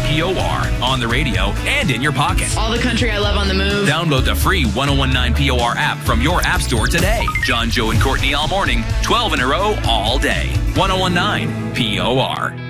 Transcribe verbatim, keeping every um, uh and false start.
P O R on the radio and in your pocket. All the country I love on the move. Download the free one oh one nine P O R app from your app store today. John, Joe, and Courtney all morning, twelve in a row all day. one oh one nine P O R.